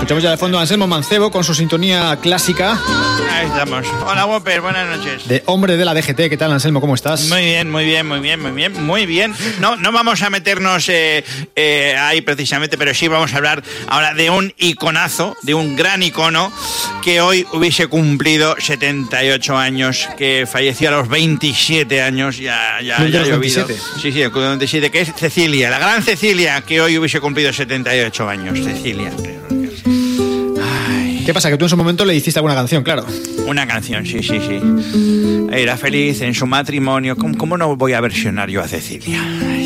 Escuchamos ya de fondo a Anselmo Mancebo con su sintonía clásica. Ahí estamos. Hola, Whopper, buenas noches. De Hombre de la DGT. ¿Qué tal, Anselmo? ¿Cómo estás? Muy bien. No vamos a meternos ahí precisamente, pero sí vamos a hablar ahora de un iconazo, de un gran icono que hoy hubiese cumplido 78 años, que falleció a los 27 años, ya ha llovido. Sí, el Club de 27, que es Cecilia, la gran Cecilia, que hoy hubiese cumplido 78 años. Cecilia. ¿Qué pasa? Que tú en su momento le hiciste alguna canción, claro. Una canción, sí. Era feliz en su matrimonio. ¿Cómo no voy a versionar yo a Cecilia?